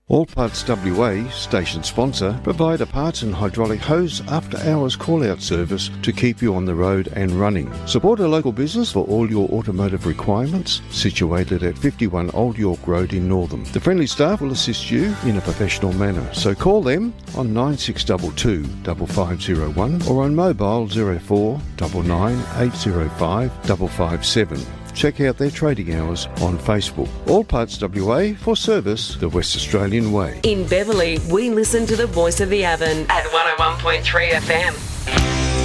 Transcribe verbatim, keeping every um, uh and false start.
All Parts W A, station sponsor, provide a parts and hydraulic hose after-hours call-out service to keep you on the road and running. Support a local business for all your automotive requirements, situated at fifty-one Old York Road in Northam. The friendly staff will assist you in a professional manner, so call them on nine six two two, five five zero one or on mobile zero four nine nine, eight zero five, five five seven. Check out their trading hours on Facebook. All Parts W A, for service the West Australian way. In Beverley, we listen to the voice of the Avon at one oh one point three F M.